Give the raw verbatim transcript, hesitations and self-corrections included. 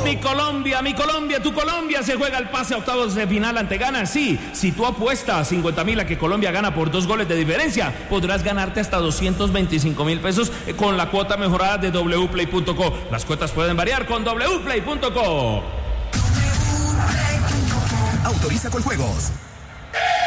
Mi Colombia, mi Colombia, tu Colombia se juega el pase a octavos de final ante Ghana. Sí, si tú apuestas cincuenta mil a que Colombia gana por dos goles de diferencia, podrás ganarte hasta doscientos veinticinco mil pesos con la cuota mejorada de w play punto co. Las cuotas pueden variar con w play punto co. Autoriza con juegos.